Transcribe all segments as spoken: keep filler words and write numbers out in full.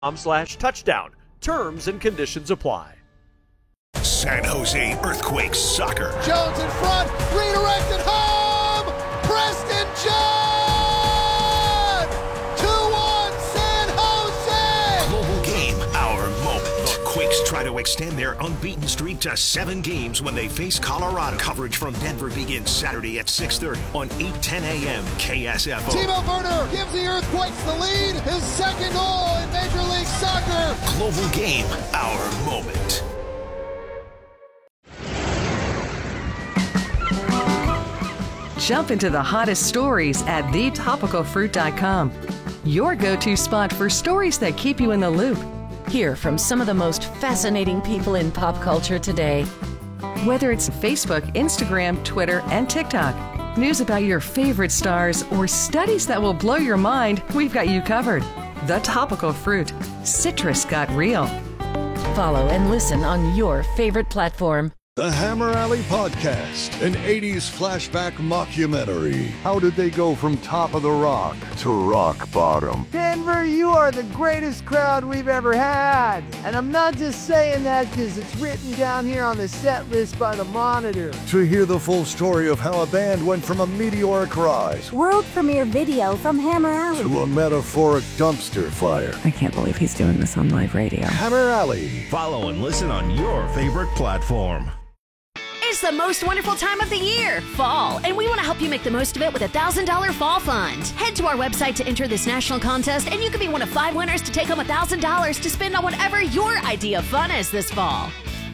slash touchdown. Terms and conditions apply. San Jose Earthquakes soccer. Jones in front, redirected home! Preston John! two one San Jose! Global game, our moment. The Quakes try to extend their unbeaten streak to seven games when they face Colorado. Coverage from Denver begins Saturday at six thirty on eight ten a.m. K S F O. Timo Werner gives the Earthquakes the lead. His second goal in Major League Soccer. Global game, our moment. Jump into the hottest stories at the topical fruit dot com. Your go-to spot for stories that keep you in the loop. Hear from some of the most fascinating people in pop culture today. Whether it's Facebook, Instagram, Twitter, and TikTok, news about your favorite stars, or studies that will blow your mind, we've got you covered. The Topical Fruit. Citrus got real. Follow and listen on your favorite platform. The Hammer Alley Podcast, an eighties flashback mockumentary. How did they go from top of the rock to rock bottom? Denver, you are the greatest crowd we've ever had. And I'm not just saying that because it's written down here on the set list by the Monitor. To hear the full story of how a band went from a meteoric rise, world premiere video from Hammer Alley, to a metaphoric dumpster fire. I can't believe he's doing this on live radio. Hammer Alley. Follow and listen on your favorite platform. It's the most wonderful time of the year, fall, and we want to help you make the most of it with a one thousand dollars Fall Fund. Head to our website to enter this national contest, and you could be one of five winners to take home one thousand dollars to spend on whatever your idea of fun is this fall.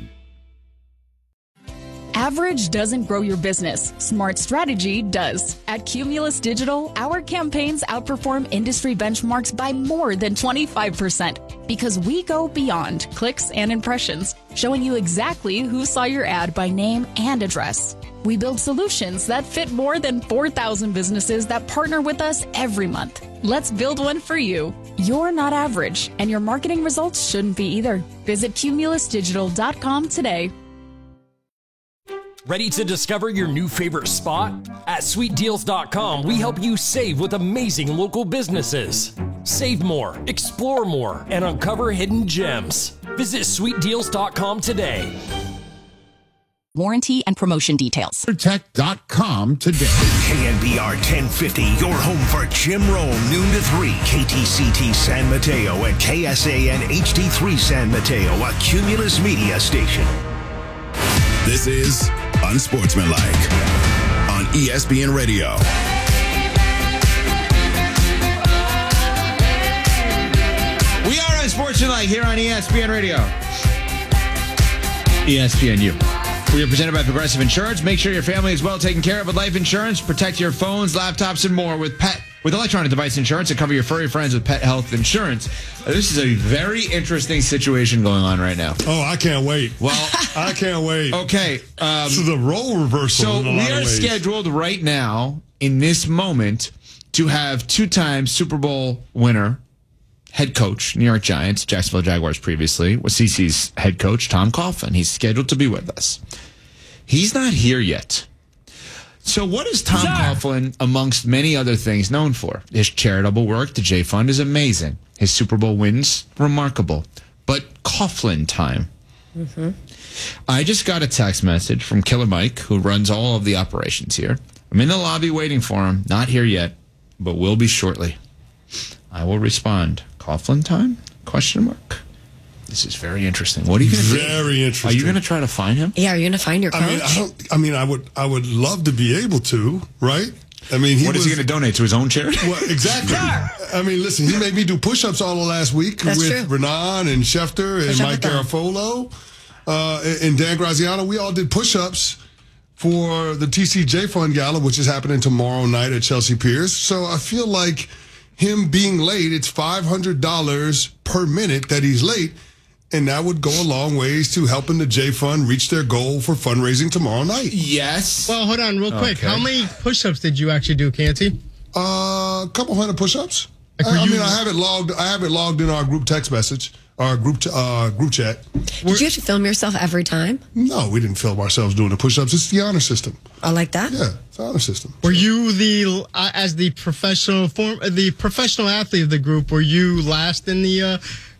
Average doesn't grow your business. Smart strategy does. At Cumulus Digital, our campaigns outperform industry benchmarks by more than twenty-five percent because we go beyond clicks and impressions, showing you exactly who saw your ad by name and address. We build solutions that fit more than four thousand businesses that partner with us every month. Let's build one for you. You're not average, and your marketing results shouldn't be either. Visit cumulus digital dot com today. Ready to discover your new favorite spot? At sweet deals dot com, we help you save with amazing local businesses. Save more, explore more, and uncover hidden gems. Visit sweet deals dot com today. Warranty and promotion details. Tech dot com today. K N B R ten fifty, your home for Jim Rome, noon to three. K T C T San Mateo and K S A N H D three San Mateo, a Cumulus media station. This is Unsportsmanlike on E S P N Radio. We are Unsportsmanlike here on E S P N Radio. E S P N U. We are presented by Progressive Insurance. Make sure your family is well taken care of with life insurance. Protect your phones, laptops, and more with pet with electronic device insurance, and cover your furry friends with pet health insurance. Uh, this is a very interesting situation going on right now. Oh, I can't wait. Well, I can't wait. Okay. Um, this is a role reversal. So in a we lot are of ways. scheduled right now in this moment to have two-time Super Bowl winner, head coach, New York Giants, Jacksonville Jaguars previously, was C C's head coach, Tom Coughlin. He's scheduled to be with us. He's not here yet. So what is Tom Coughlin, amongst many other things, known for? His charitable work, the J Fund, is amazing. His Super Bowl wins, remarkable. But Coughlin time. Mm-hmm. I just got a text message from Killer Mike, who runs all of the operations here. I'm in the lobby waiting for him. Not here yet, but will be shortly. I will respond. Coughlin time? Question mark. This is very interesting. What are you going to do? Very interesting. Are you going to try to find him? Yeah, are you going to find your coach? I mean, I, don't, I mean, I would, I would love to be able to, right? I mean, he what was, is he going to donate to his own charity? Well, exactly. I mean, listen, he made me do push-ups all the last week That's with true. Renan and Schefter and Push Mike Garafolo uh, and Dan Graziano. We all did push-ups for the T C J Fund Gala, which is happening tomorrow night at Chelsea Piers. So I feel like him being late, it's five hundred dollars per minute that he's late. And that would go a long ways to helping the J Fund reach their goal for fundraising tomorrow night. Yes. Well, hold on real quick. Okay. How many push-ups did you actually do, Canty? Uh, a couple hundred push-ups. Like, I, I you... mean, I have it logged. I have it logged in our group text message, our group uh, group chat. Did you have to film yourself every time? No, we didn't film ourselves doing the push-ups. It's the honor system. I like that. Yeah, it's the honor system. Were you the uh, as the professional form, the professional athlete of the group? Were you last in the uh,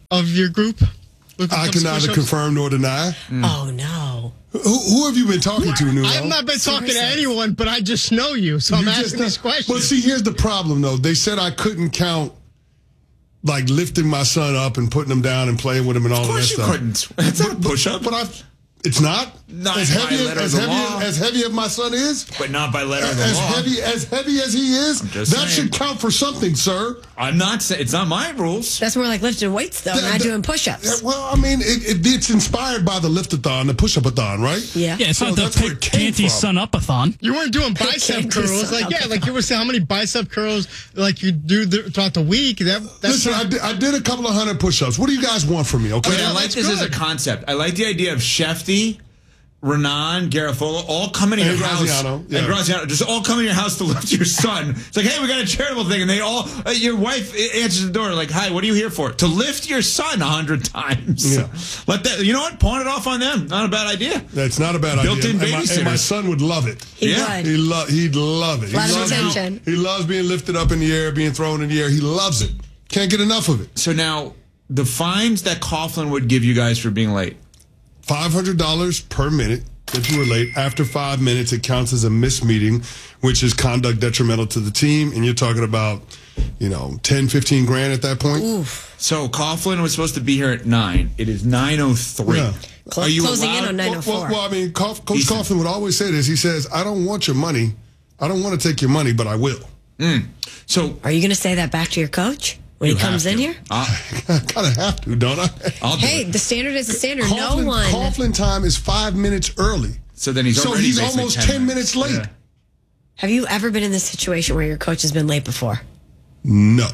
of your group? I can neither confirm nor deny. Mm. Oh, no. Who, who have you been talking to, Nuno? I've not been talking to anyone, but I just know you, so I'm You asking just- these questions. Well, see, here's the problem, though. They said I couldn't count, like, lifting my son up and putting him down and playing with him and all of, Of course that you stuff. couldn't. It's not a push-up. But I've... It's not? Not as by heavy, letter as, of the heavy law. as heavy as my son is? But not by letter of the as law. Heavy, as heavy as he is? I'm just That saying. should count for something, sir. I'm not saying it's not my rules. That's more like lifting weights, though, That- not that- doing push-ups. Yeah, well, I mean, it, it, it's inspired by the lift-a-thon, the push-up-a-thon, right? Yeah. Yeah, it's So not the that's where it came panty from. sun up-a-thon. You weren't doing bicep Can't curls. do Like, yeah, something. like you were saying how many bicep curls like you do th- throughout the week. That, that's Listen, I did, I did a couple of hundred push-ups. What do you guys want from me, okay? Wait, I like this as a concept. I like the idea of Shefty, Renan, Garofolo, all coming in And your house. Graziano, yeah. And Graziano, just all come in your house to lift your son. It's like, hey, we got a charitable thing. And they all, uh, your wife answers the door like, hi, what are you here for? To lift your son a hundred times. Yeah. Let that, you know what? Pawn it off on them. Not a bad idea. That's not a bad Built-in idea. And my, and my babysitters. son would love it. He Yeah. would. He lo- he'd love it. He Lot of loves, attention. he loves being lifted up in the air, being thrown in the air. He loves it. Can't get enough of it. So now, the fines that Coughlin would give you guys for being late. five hundred dollars per minute that you were late. After five minutes, it counts as a missed meeting, which is conduct detrimental to the team. And you're talking about, you know, ten, fifteen grand at that point. Oof. So Coughlin was supposed to be here at nine. It is nine oh three. Yeah. Clo- Are you closing in allowed- on nine oh Well, four. well, well, I mean, Cough, Coach Decent. Coughlin would always say this. He says, I don't want your money. I don't want to take your money, but I will. Mm. So Are you going to say that back to your coach when you he comes have in to. here? Uh, I kind of have to, don't I? I'll do Hey, it. the standard is the standard. Coughlin, no one. Coughlin time is five minutes early. So then he's so already he's basically almost ten ten minutes, late. Yeah. Have you ever been in this situation where your coach has been late before? No.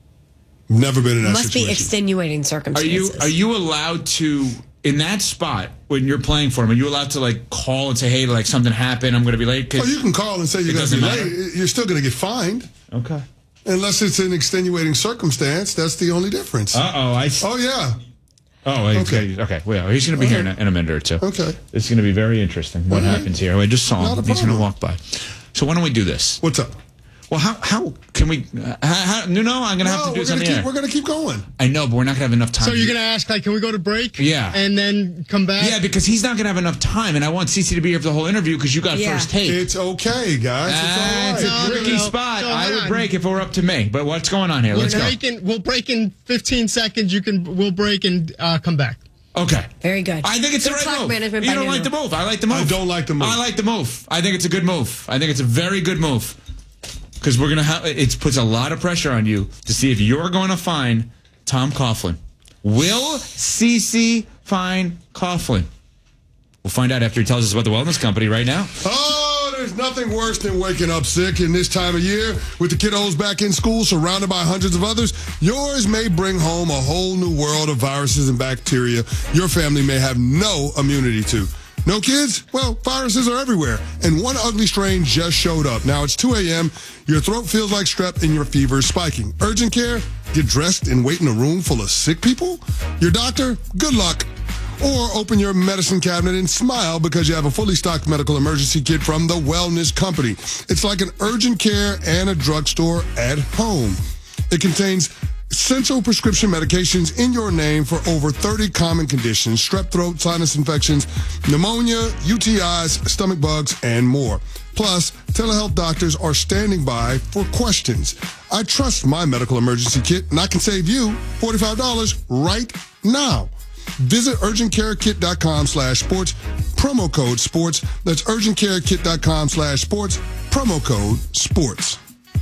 Never been in that Must situation. be extenuating Are circumstances. you are you allowed to in that spot when you're playing for him? Are you allowed to like call and say, hey, like something happened, I'm going to be late? 'Cause Oh, you can call and say you're it going to be doesn't late. matter? You're still going to get fined. Okay. Unless it's an extenuating circumstance. That's the only difference. Uh oh. I. Oh, yeah. Oh, okay. Okay. Okay. Well, he's going to be here in a, in a minute or two. Okay. It's going to be very interesting. What All right. happens here? I just saw Not him. a He's going to problem. walk by. So why don't we do this? What's up? Well, how how can we? Uh, how, how, no, no. I'm going to have No, to do we're this on going the to air. keep, we're gonna keep going. I know, but we're not going to have enough time. So to you're do- going to ask, like, can we go to break? Yeah. And then come back? Yeah, because he's not going to have enough time, and I want Cece to be here for the whole interview because you got Yeah. first take. It's okay, guys. It's all Ah, right. it's a No, tricky no, no. spot. So, I hold would on. break if it were up to me. But what's going on here? We'll Let's go. break in, we'll break in fifteen seconds. You can. We'll break and uh, come back. Okay. Very good. I think it's Good the right clock move. management You by don't Nuno. like the move. I like the move. I don't like the move. I like the move. I think it's a good move. I think it's a very good move. Because we're gonna have it puts a lot of pressure on you to see if you're going to find Tom Coughlin. Will Cece find Coughlin? We'll find out after he tells us about the wellness company right now. Oh, there's nothing worse than waking up sick in this time of year with the kiddos back in school surrounded by hundreds of others. Yours may bring home a whole new world of viruses and bacteria your family may have no immunity to. No kids? Well, viruses are everywhere, and one ugly strain just showed up. Now it's two a.m., your throat feels like strep, and your fever is spiking. Urgent care? Get dressed and wait in a room full of sick people? Your doctor? Good luck. Or open your medicine cabinet and smile because you have a fully stocked medical emergency kit from the Wellness Company. It's like an urgent care and a drugstore at home. It contains essential prescription medications in your name for over thirty common conditions: strep throat, sinus infections, pneumonia, U T Is, stomach bugs, and more. Plus, telehealth doctors are standing by for questions. I trust my medical emergency kit, and I can save you forty-five dollars right now. Visit urgentcarekit.com slash sports, promo code sports. That's urgentcarekit.com slash sports, promo code sports.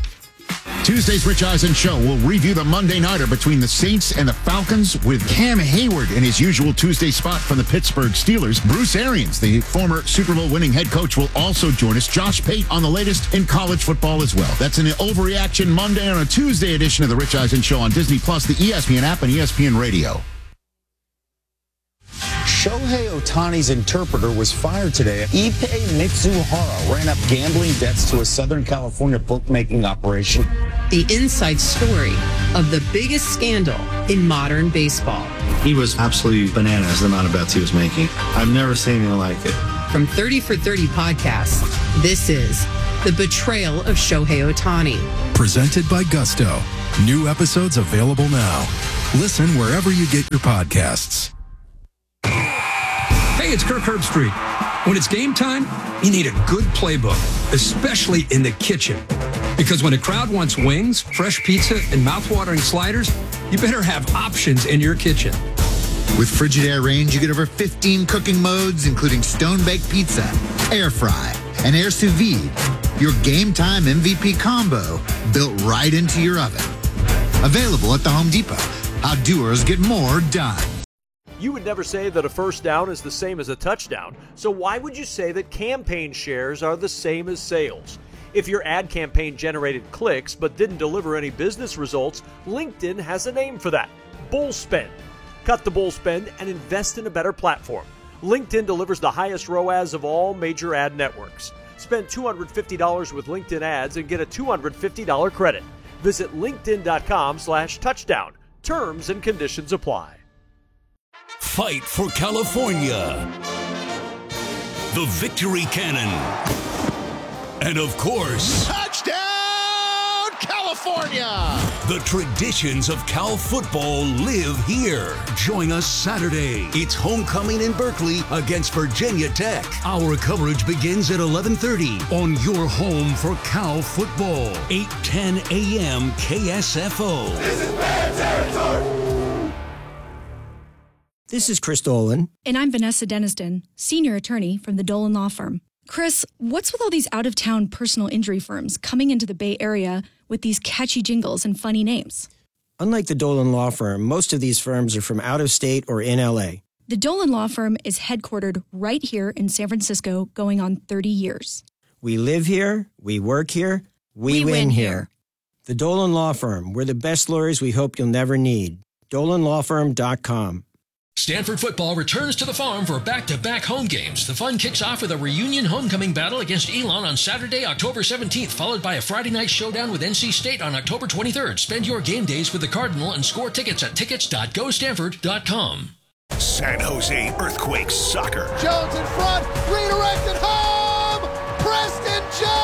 Tuesday's Rich Eisen Show will review the Monday Nighter between the Saints and the Falcons with Cam Hayward in his usual Tuesday spot from the Pittsburgh Steelers. Bruce Arians, the former Super Bowl winning head coach, will also join us. Josh Pate on the latest in college football as well. That's an Overreaction Monday on a Tuesday edition of the Rich Eisen Show on Disney Plus, the E S P N app, and E S P N Radio. Shohei Ohtani's interpreter was fired today. Ippei Mitsuhara ran up gambling debts to a Southern California bookmaking operation. The inside story of the biggest scandal in modern baseball. He was absolutely bananas the amount of bets he was making. I've never seen anything like it. From thirty for thirty podcast, this is The Betrayal of Shohei Ohtani. Presented by Gusto. New episodes available now. Listen wherever you get your podcasts. Hey, it's Kirk Herbstreit. When it's game time, you need a good playbook, especially in the kitchen. Because when a crowd wants wings, fresh pizza, and mouthwatering sliders, you better have options in your kitchen. With Frigidaire range, you get over fifteen cooking modes, including stone-baked pizza, air fry, and air sous vide. Your game time M V P combo built right into your oven. Available at the Home Depot. How doers get more done. You would never say that a first down is the same as a touchdown, so why would you say that campaign shares are the same as sales? If your ad campaign generated clicks but didn't deliver any business results, LinkedIn has a name for that: bull spend. Cut the bull spend and invest in a better platform. LinkedIn delivers the highest R O A S of all major ad networks. Spend two hundred fifty dollars with LinkedIn ads and get a two hundred fifty dollars credit. Visit linkedin.com slash touchdown. Terms and conditions apply. Fight for California. The Victory Cannon. And of course, touchdown, California! The traditions of Cal football live here. Join us Saturday. It's homecoming in Berkeley against Virginia Tech. Our coverage begins at eleven thirty on your home for Cal football. eight ten a.m. K S F O. This is Bear territory! This is Chris Dolan. And I'm Vanessa Deniston, senior attorney from the Dolan Law Firm. Chris, what's with all these out-of-town personal injury firms coming into the Bay Area with these catchy jingles and funny names? Unlike the Dolan Law Firm, most of these firms are from out of state or in L A. The Dolan Law Firm is headquartered right here in San Francisco, going on thirty years. We live here, we work here, we, We win, win here. here. The Dolan Law Firm, we're the best lawyers we hope you'll never need. dolan law firm dot com. Stanford football returns to the farm for back-to-back home games. The fun kicks off with a reunion homecoming battle against Elon on Saturday, October seventeenth, followed by a Friday night showdown with N C State on October twenty-third. Spend your game days with the Cardinal and score tickets at tickets dot go stanford dot com. San Jose Earthquakes soccer. Jones in front, redirected home! Preston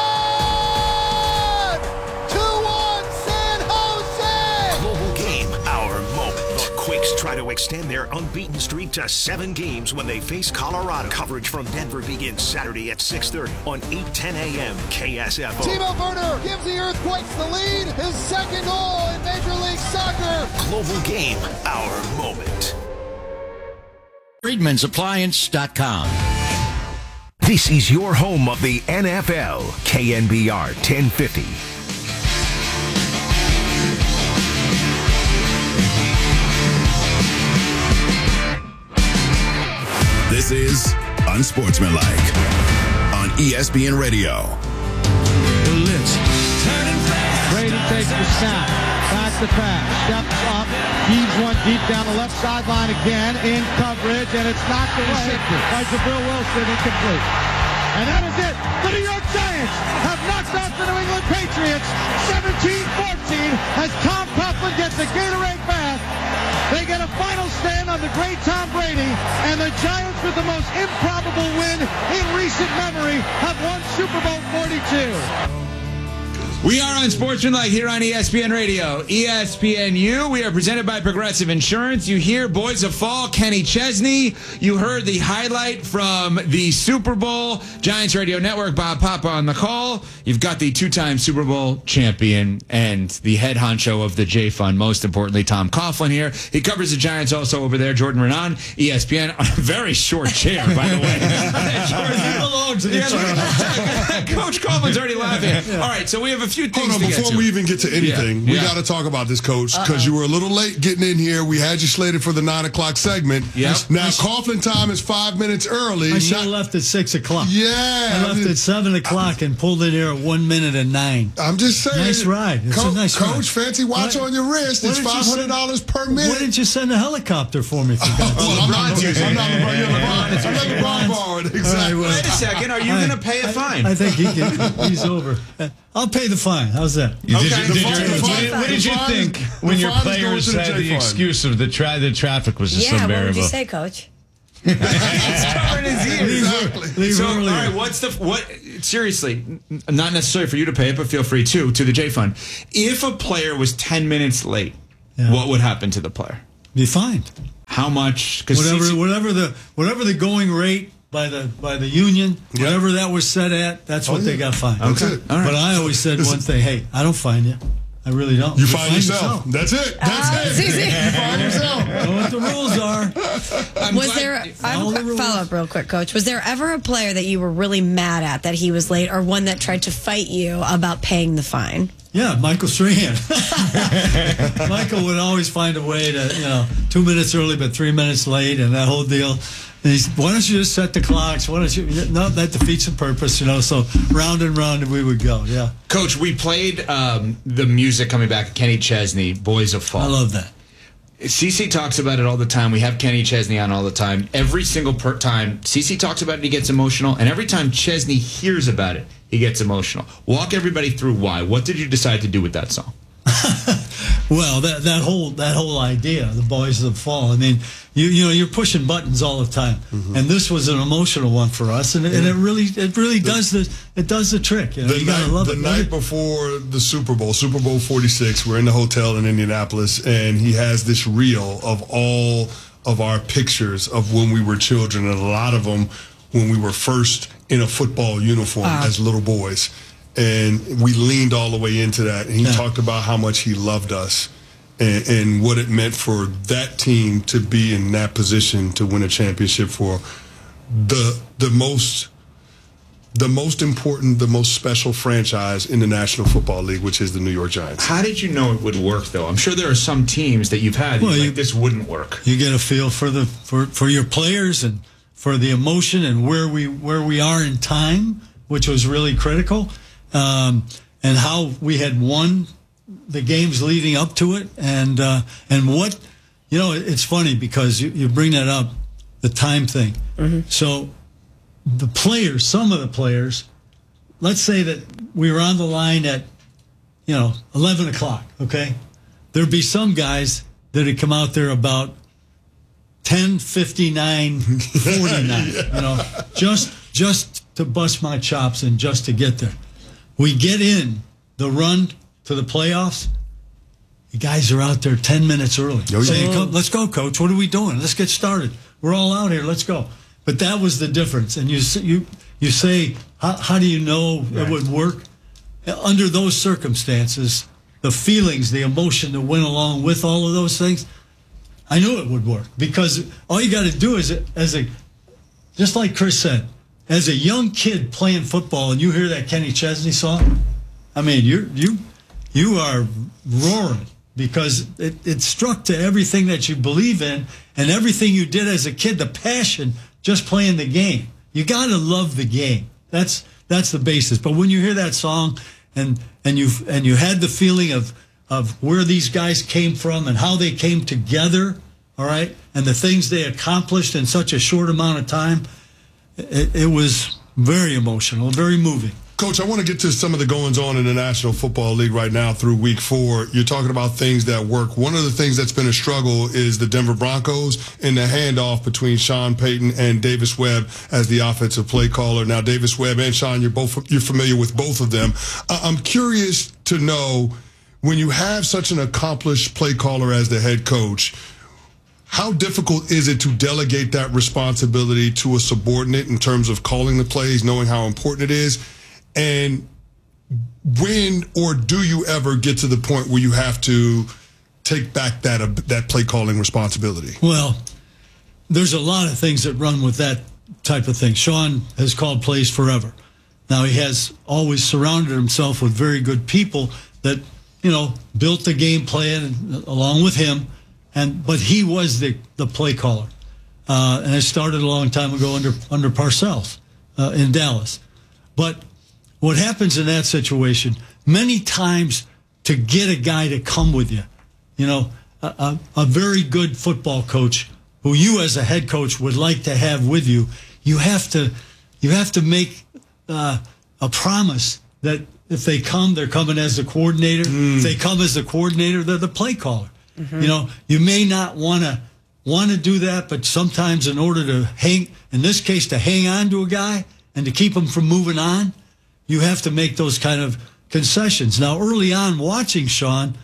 John! two one San Jose! Global game, our moment. The Quakes try to extend their unbeaten streak to seven games when they face Colorado. Coverage from Denver begins Saturday at six thirty on eight ten a.m. K S F O. Timo Werner gives the Earthquakes the lead. His second goal in Major League Soccer. Global game, our moment. Friedman's Appliance dot com. This is your home of the N F L, K N B R ten fifty. This is Unsportsmanlike on E S P N Radio. Brady takes the snap. Back to pass. Steps up. Heaves one deep down the left sideline again. In coverage. And it's knocked away by Jabril Wilson. Incomplete. And that is it. The New York Giants have knocked off the New England Patriots seventeen fourteen as Tom Coughlin gets a Gatorade bath. They get a final stand on the great Tom Brady, and the Giants, with the most improbable win in recent memory, have won Super Bowl forty-two. We are on Sportsmanlike here on E S P N Radio, E S P N U. We are presented by Progressive Insurance. You hear Boys of Fall, Kenny Chesney. You heard the highlight from the Super Bowl. Giants Radio Network, Bob Papa on the call. You've got the two-time Super Bowl champion and the head honcho of the J-Fund, most importantly, Tom Coughlin here. He covers the Giants also over there. Jordan Renan, E S P N, on a very short chair, by the way. Jordan, belong to the yeah, Coach Coughlin's already laughing. All right, so we have a few things Hold on, to get before to. we even get to anything, Yeah. we Yeah. got to talk about this, Coach, because you were a little late getting in here. We had you slated for the nine o'clock segment. Yep. Now, Coughlin time is five minutes early. I should have Not- left at six o'clock. Yeah. I I left mean- at seven o'clock and pulled in here at one minute and nine. I'm just saying. Nice ride. It's Co- a nice Coach, ride. fancy watch Why- on your wrist. why It's didn't you five hundred dollars send- per minute. Why didn't you send a helicopter for me? For God's Well, sake? I'm not, LeBron's using I'm not it. LeBron. You're LeBron. It's I'm not LeBron's. LeBron borrowed. Exactly. All right, well, Wait a second. Are you I- going to pay a I- fine? I think he can, he's over. I'll pay the fine. How's that? Okay. The Did fine- you- the what did- fine- what did the you fine- think the when your fine is going players to the had the J-Fund. excuse of the tra- the traffic was just Yeah, what unbearable? would you say, Coach? He's covering his ears. Exactly. Leave So, all earlier. right, what's the what? Seriously, n- not necessary for you to pay it, but feel free to to the J Fund. If a player was ten minutes late, Yeah. what would happen to the player? Be fined. How much? Whatever, C C whatever the whatever the going rate by the by the union, yep. whatever that was set at, that's what oh, yeah. they got fined. That's it. All right. But I always said one thing: hey, I don't fine you. I really don't. You, you find yourself. yourself. That's it. That's uh, it. Easy. You find yourself. Know what the rules are. I'm was there? A, I have a quick follow up, real quick, Coach. Was there ever a player that you were really mad at that he was late, or one that tried to fight you about paying the fine? Yeah, Michael Strahan. Michael would always find a way to, you know, two minutes early but three minutes late, and that whole deal. And he's, why don't you just set the clocks? Why don't you? No, that defeats the purpose, you know. So round and round we would go. Yeah. Coach, we played um, the music coming back. Kenny Chesney, "Boys of Fall." I love that. Cece talks about it all the time. We have Kenny Chesney on all the time. Every single per time Cece talks about it, he gets emotional. And every time Chesney hears about it, he gets emotional. Walk everybody through why. What did you decide to do with that song? Well, that that whole that whole idea, the Boys of Fall. I mean, you you know, you're pushing buttons all the time, mm-hmm. and this was an emotional one for us, and, yeah. and it really it really the, does the it does the trick. You know, you gotta night, love the it. The night before the Super Bowl, Super Bowl forty-six, we're in the hotel in Indianapolis, and he has this reel of all of our pictures of when we were children, and a lot of them when we were first in a football uniform uh, as little boys. And we leaned all the way into that. And he yeah. talked about how much he loved us and, and what it meant for that team to be in that position to win a championship for the the most the most important, the most special franchise in the National Football League, which is the New York Giants. How did you know it would work, though? I'm sure there are some teams that you've had well, you, like this wouldn't work. You get a feel for the for, for your players and for the emotion and where we where we are in time, which was really critical. Um, and how we had won the games leading up to it, and uh, and what, you know, it's funny because you, you bring that up, the time thing. Mm-hmm. So the players, some of the players, let's say that we were on the line at, you know, eleven o'clock, okay? There'd be some guys that would come out there about ten fifty-nine, forty-nine, you know, just just to bust my chops and just to get there. We get in the run to the playoffs. The guys are out there ten minutes early. Oh, yeah. Saying, Come, let's go, Coach. What are we doing? Let's get started. We're all out here. Let's go. But that was the difference. And you you you say, how, how do you know right. it would work? Under those circumstances, the feelings, the emotion that went along with all of those things, I knew it would work. Because all you got to do is, as a, just like Chris said, as a young kid playing football and you hear that Kenny Chesney song, I mean, you you you are roaring because it, it struck to everything that you believe in and everything you did as a kid, the passion just playing the game. You got to love the game. That's that's the basis. But when you hear that song and and you and you had the feeling of of where these guys came from and how they came together, all right, and the things they accomplished in such a short amount of time, It, it was very emotional, very moving. Coach, I want to get to some of the goings on in the National Football League right now through week four. You're talking about things that work. One of the things that's been a struggle is the Denver Broncos and the handoff between Sean Payton and Davis Webb as the offensive play caller. Now, Davis Webb and Sean, you're both you're familiar with both of them. I'm curious to know, when you have such an accomplished play caller as the head coach, how difficult is it to delegate that responsibility to a subordinate in terms of calling the plays, knowing how important it is? And when or do you ever get to the point where you have to take back that uh, that play calling responsibility? Well, there's a lot of things that run with that type of thing. Sean has called plays forever. Now, he has always surrounded himself with very good people that, you know, built the game plan along with him. And but he was the, the play caller, uh, and it started a long time ago under under Parcells uh, in Dallas. But what happens in that situation, many times to get a guy to come with you, you know, a, a, a very good football coach who you as a head coach would like to have with you, you have to you have to make uh, a promise that if they come, they're coming as the coordinator. Mm. If they come as the coordinator, they're the play caller. Mm-hmm. You know, you may not want to want to do that, but sometimes in order to hang, in this case, to hang on to a guy and to keep him from moving on, you have to make those kind of concessions. Now, early on watching Sean,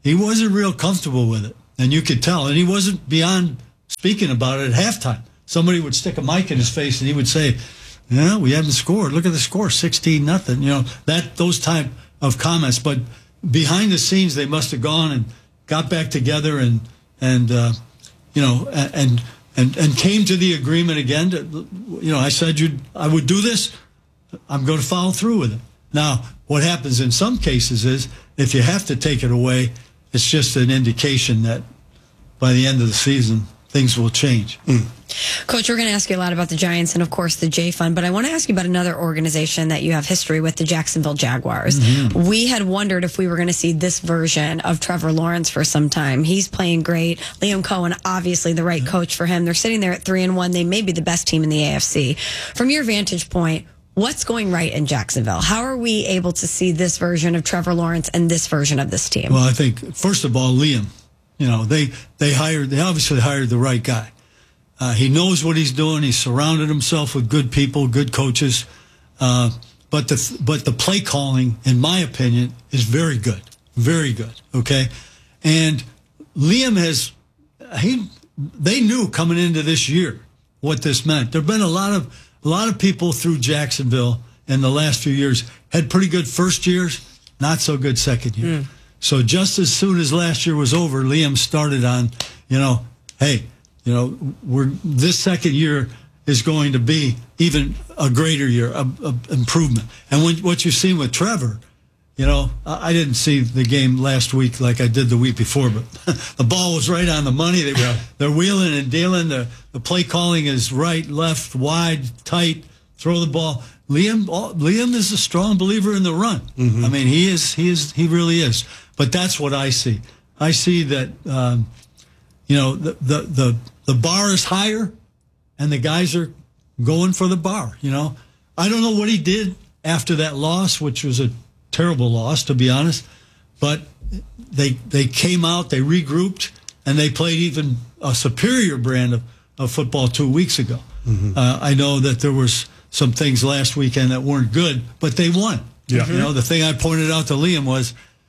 he wasn't real comfortable with it, and you could tell. And he wasn't beyond speaking about it at halftime. Somebody would stick a mic in his face, and he would say, "Yeah, we haven't scored. Look at the score, sixteen nothing." You know, that those type of comments. But behind the scenes, they must have gone and got back together and and uh, you know and and and came to the agreement again. To, you know, I said you I would do this. I'm going to follow through with it. Now, what happens in some cases is if you have to take it away, it's just an indication that by the end of the season, things will change. Mm. Coach, we're going to ask you a lot about the Giants and, of course, the J Fund, but I want to ask you about another organization that you have history with, the Jacksonville Jaguars. Mm-hmm. We had wondered if we were going to see this version of Trevor Lawrence for some time. He's playing great. Liam Cohen, obviously the right coach for him. They're sitting there at three and one. They may be the best team in the A F C. From your vantage point, what's going right in Jacksonville? How are we able to see this version of Trevor Lawrence and this version of this team? Well, I think, first of all, Liam, you know, they, they hired, they obviously hired the right guy. Uh, he knows what he's doing. He's surrounded himself with good people, good coaches. Uh, but the, but the play calling, in my opinion, is very good. Very good. Okay. And Liam has, he, they knew coming into this year what this meant. There've been a lot of, A lot of people through Jacksonville in the last few years had pretty good first years, not so good second year. Mm. So just as soon as last year was over, Liam started on, you know, hey, you know, we're this second year is going to be even a greater year, a, a improvement. And when, what you've seen with Trevor, you know, I, I didn't see the game last week like I did the week before, but the ball was right on the money. They, yeah. They're wheeling and dealing. The, the play calling is right, left, wide, tight, throw the ball. Liam Liam is a strong believer in the run. Mm-hmm. I mean, he is, he is, he really is. But that's what I see. I see that, um, you know, the, the, the, the bar is higher and the guys are going for the bar, you know. I don't know what he did after that loss, which was a terrible loss, to be honest. But they they came out, they regrouped, and they played even a superior brand of, of football two weeks ago. Mm-hmm. Uh, I know that there was some things last weekend that weren't good, but they won. Yeah. You know, the thing I pointed out to Liam was,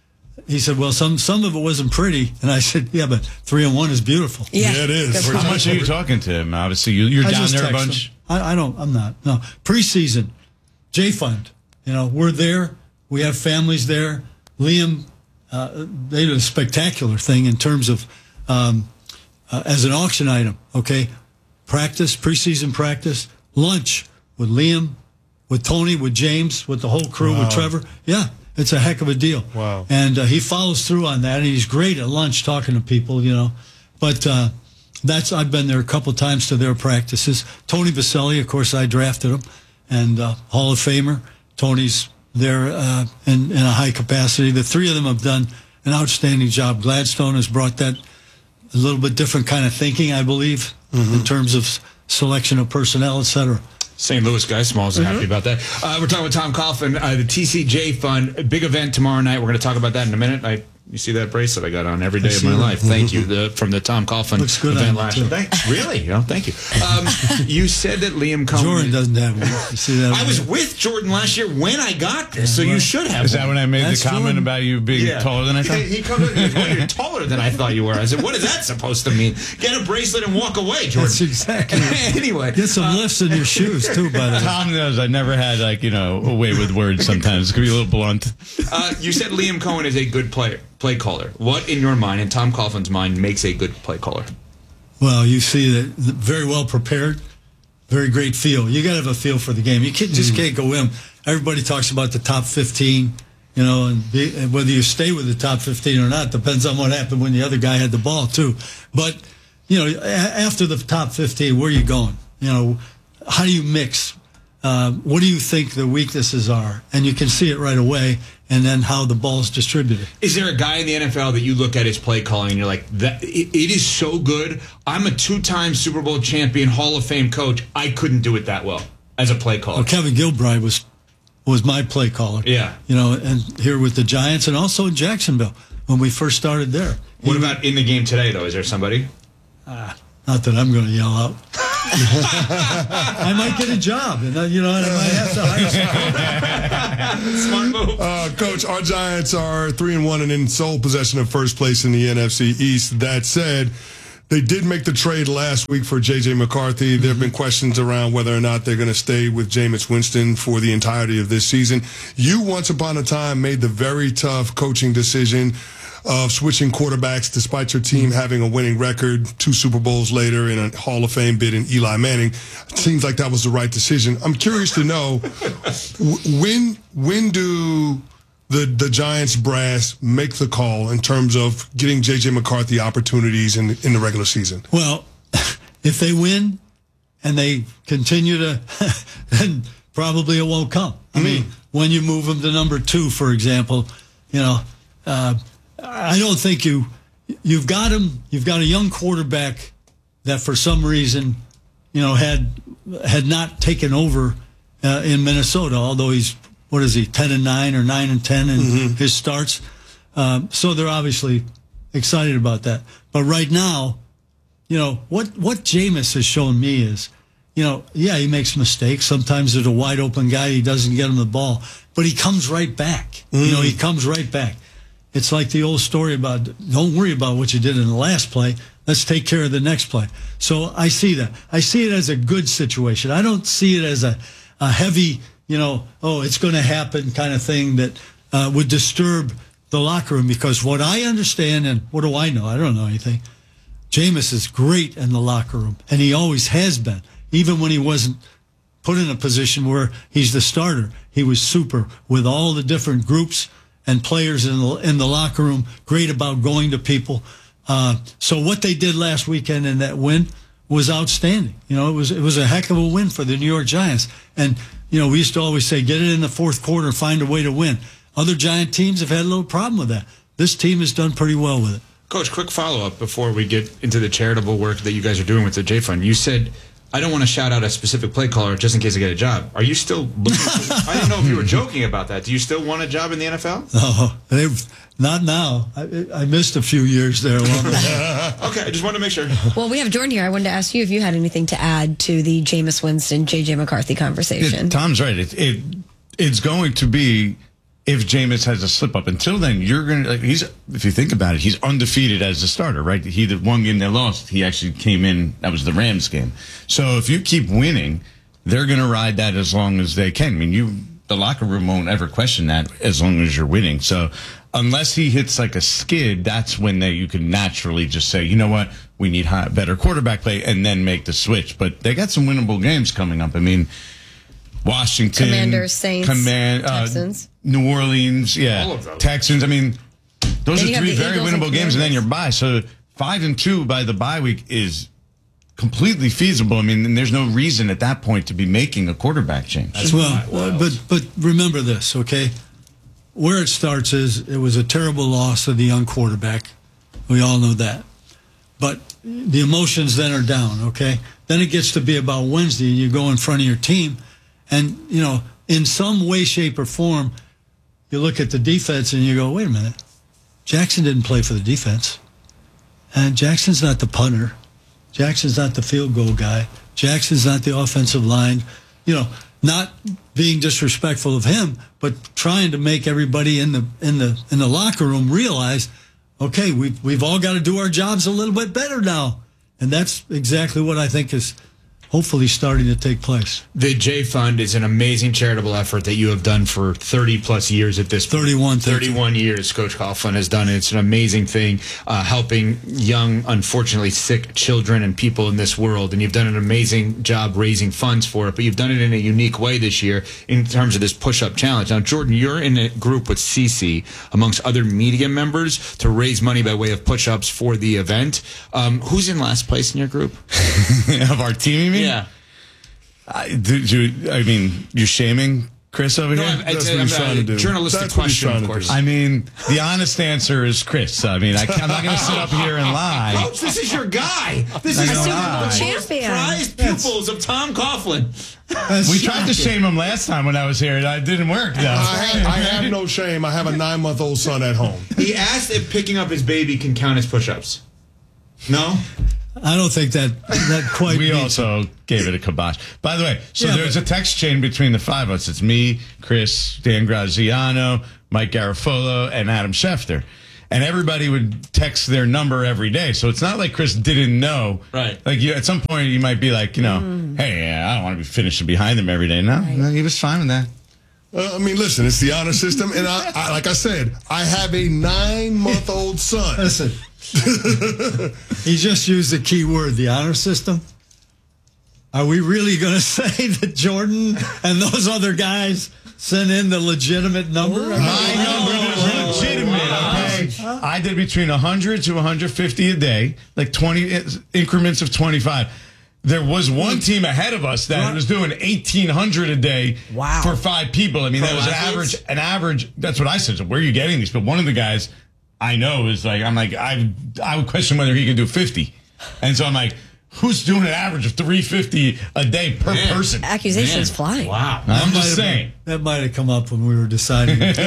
he said, well, some some of it wasn't pretty. And I said, yeah, but three and one is beautiful. Yeah, yeah it is. How much are you talking to him? Obviously, you, you're I down there a bunch. I, I don't, I'm not. No. Preseason, J Fund, you know, we're there. We have families there. Liam, uh, they did a spectacular thing in terms of, um, uh, as an auction item, okay? Practice, preseason practice, lunch with Liam, with Tony, with James, with the whole crew, wow. with Trevor. Yeah. It's a heck of a deal. Wow. And uh, he follows through on that, and he's great at lunch talking to people, you know. But uh, that's I've been there a couple times to their practices. Tony Baselli, of course, I drafted him, and uh, Hall of Famer. Tony's there uh, in, in a high capacity. The three of them have done an outstanding job. Gladstone has brought that a little bit different kind of thinking, I believe, mm-hmm. in terms of selection of personnel, et cetera. Saint Louis guy, Smalls, mm-hmm. happy about that. Uh, we're talking with Tom Coughlin, uh, the T C J Fund, a big event tomorrow night. We're going to talk about that in a minute. I, you see that bracelet I got on every day of my that. life. Thank you. The, from the Tom Coughlin Looks good event last year. Really? Oh, thank you. Um, you said that Liam Cohen. Jordan doesn't have one. You see that? I was with Jordan last year when I got this, so you should have Is one. that when I made That's the comment Jordan. about you being Yeah. taller than I thought? He, he comes up and goes, well, you're taller than I thought you were. I said, what is that supposed to mean? Get a bracelet and walk away, Jordan. That's exactly. Anyway. Get some uh, lifts in your shoes, too, by the way. Tom knows I never had, like, you know, a way with words sometimes. It could be a little blunt. Uh, you said Liam Cohen is a good player, play caller. What, in your mind, in Tom Coughlin's mind, makes a good play caller? Well, you see that very well prepared, very great feel. You got to have a feel for the game. You can't, just mm. can't go in. Everybody talks about the top fifteen, you know, and, be, and whether you stay with the top fifteen or not depends on what happened when the other guy had the ball, too. But, you know, a- after the top fifteen, where are you going? You know, how do you mix? Uh, what do you think the weaknesses are? And you can see it right away, and then how the ball's distributed. Is there a guy in the N F L that you look at his play calling and you're like, that it, it is so good? I'm a two-time Super Bowl champion, Hall of Fame coach. I couldn't do it that well as a play caller. Well, Kevin Gilbride was was my play caller. Yeah. You know, and here with the Giants and also in Jacksonville when we first started there. What he, about in the game today, though? Is there somebody? Uh, not that I'm going to yell out. I might get a job, and uh, you know, and I might have to hire Smart move. Uh, Coach, our Giants are three and one and in sole possession of first place in the N F C East. That said, they did make the trade last week for J J McCarthy. There have been questions around whether or not they're going to stay with Jameis Winston for the entirety of this season. You, once upon a time, made the very tough coaching decision of switching quarterbacks despite your team having a winning record two Super Bowls later in a Hall of Fame bid in Eli Manning. It seems like that was the right decision. I'm curious to know, when when do the, the Giants brass make the call in terms of getting J J McCarthy opportunities in, in the regular season? Well, if they win and they continue to, then probably it won't come. I mm. mean, when you move them to number two, for example, you know, uh, I don't think you, you've got him, you've got a young quarterback that for some reason, you know, had, had not taken over uh, in Minnesota, although he's, what is he, ten and nine or nine and ten in mm-hmm. his starts. Um, so they're obviously excited about that. But right now, you know, what, what Jameis has shown me is, you know, yeah, he makes mistakes. Sometimes there's a wide open guy, he doesn't get him the ball, but he comes right back. Mm. You know, he comes right back. It's like the old story about, don't worry about what you did in the last play. Let's take care of the next play. So I see that. I see it as a good situation. I don't see it as a, a heavy, you know, oh, it's going to happen kind of thing that uh, would disturb the locker room. Because what I understand, and what do I know? I don't know anything. Jameis is great in the locker room, and he always has been. Even when he wasn't put in a position where he's the starter, he was super with all the different groups and players in the, in the locker room, great about going to people. Uh, so what they did last weekend in that win was outstanding. You know, it was it was a heck of a win for the New York Giants. And, you know, we used to always say, get it in the fourth quarter, find a way to win. Other Giant teams have had a little problem with that. This team has done pretty well with it. Coach, quick follow-up before we get into the charitable work that you guys are doing with the J Fund. You said, I don't want to shout out a specific play caller just in case I get a job. Are you still looking for, I didn't know if you were joking about that. Do you still want a job in the N F L? Oh, not now. I, I missed a few years there. Along the okay, I just wanted to make sure. Well, we have Jordan here. I wanted to ask you if you had anything to add to the Jameis Winston, J J McCarthy conversation. It, Tom's right. It, it It's going to be, if Jameis has a slip up. Until then, you're going to, like, he's, if you think about it, he's undefeated as a starter, right? He, the one game they lost, he actually came in, that was the Rams game. So if you keep winning, they're going to ride that as long as they can. I mean, you, the locker room won't ever question that as long as you're winning. So unless he hits like a skid, that's when they, you can naturally just say, you know what, we need high, better quarterback play, and then make the switch. But they got some winnable games coming up. I mean, Washington, Commanders, Saints, Command, uh, Texans, New Orleans, yeah, all of those. Texans. I mean, those then are three very Eagles winnable and games, and then you're bye. So five and two by the bye week is completely feasible. I mean, and there's no reason at that point to be making a quarterback change. That's well, well, but but remember this, okay? Where it starts is it was a terrible loss of the young quarterback. We all know that. But the emotions then are down, okay? Then it gets to be about Wednesday, and you go in front of your team. And, you know, in some way, shape, or form, you look at the defense and you go, wait a minute. Jackson didn't play for the defense. And Jackson's not the punter. Jackson's not the field goal guy. Jackson's not the offensive line. You know, not being disrespectful of him, but trying to make everybody in the in the in the locker room realize, okay, we've we've all got to do our jobs a little bit better now. And that's exactly what I think is hopefully starting to take place. The J Fund is an amazing charitable effort that you have done for thirty plus years at this point. thirty-one. thirty-one years Coach Coughlin has done it. It's an amazing thing, uh, helping young, unfortunately sick children and people in this world. And you've done an amazing job raising funds for it, but you've done it in a unique way this year in terms of this push-up challenge. Now, Jordan, you're in a group with Cece, amongst other media members, to raise money by way of push-ups for the event. Um, who's in last place in your group? Of our team, you mean? Yeah. I, did you, I mean, you're shaming Chris over no, here? I'm, That's what he's trying to do. Journalistic That's question, of course. I mean, the honest answer is Chris. I mean, I, I'm not going to sit up here and lie. Coach, this is your guy. This I is know Super lie. Bowl champion. Prized pupils of Tom Coughlin. We tried to shame him last time when I was here. It didn't work, though. I have, I have no shame. I have a nine-month-old son at home. He asked if picking up his baby can count as push-ups. No? I don't think that that quite. We meets also gave it a kibosh. By the way, so Yeah, there's but- a text chain between the five of us. It's me, Chris, Dan Graziano, Mike Garafolo, and Adam Schefter. And everybody would text their number every day. So it's not like Chris didn't know. Right. Like you, at some point, you might be like, you know, Mm. hey, I don't want to be finishing behind them every day. No, no, he was fine with that. Uh, I mean, listen, it's the honor system. And I, I, like I said, I have a nine-month-old son. Listen, he just used the key word, the honor system. Are we really going to say that Jordan and those other guys sent in the legitimate number? I mean, My number was legitimate, okay? I did between one hundred to one hundred fifty a day, like twenty increments of twenty-five. There was one team ahead of us that was doing eighteen hundred a day Wow. for five people. I mean, Pro that was an athletes? average, an average. That's what I said. So where are you getting these? But one of the guys I know is like, I'm like, I I would question whether he could do fifty. And so I'm like, who's doing an average of three fifty a day per Man. person? Accusations flying. Wow. I'm That might just have saying. been- that might have come up when we were deciding. But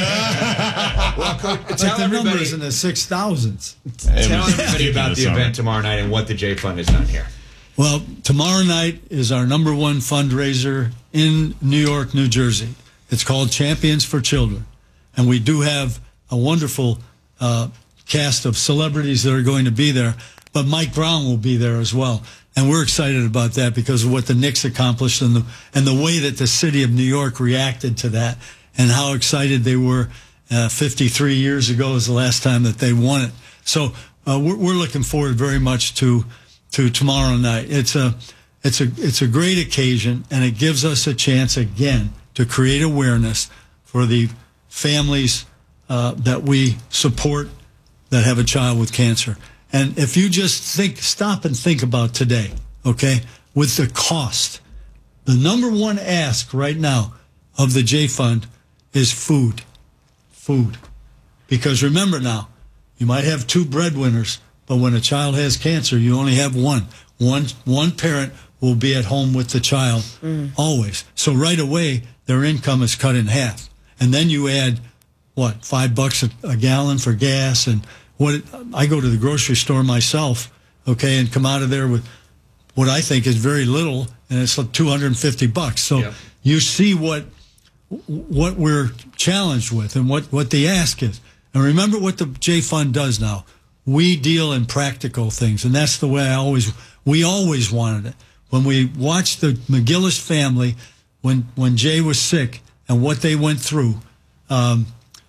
Well, Coach, tell the everybody, numbers in the six thousands. tell It was everybody about the ridiculous, event tomorrow night and what the J Fund has done here. Well, tomorrow night is our number one fundraiser in New York, New Jersey. It's called Champions for Children. And we do have a wonderful uh, cast of celebrities that are going to be there. But Mike Brown will be there as well. And we're excited about that because of what the Knicks accomplished and the, and the way that the city of New York reacted to that and how excited they were uh, fifty-three years ago is the last time that they won it. So uh, we're, we're looking forward very much to to tomorrow night. It's a it's a it's a great occasion, and it gives us a chance again to create awareness for the families uh, that we support that have a child with cancer. And if you just think, stop and think about today, okay, with the cost, the number one ask right now of the J Fund is food, food, because remember now, you might have two breadwinners. But when a child has cancer, you only have one. One one parent will be at home with the child mm. always. So right away, their income is cut in half. And then you add, what, five bucks a, a gallon for gas. And what I go to the grocery store myself, okay, and come out of there with what I think is very little, and it's like two hundred fifty bucks. So yep. You see what what we're challenged with and what, what the ask is. And remember what the J Fund does now. We deal in practical things, and that's the way I always, we always wanted it. When we watched the McGillis family, when when Jay was sick and what they went through, um,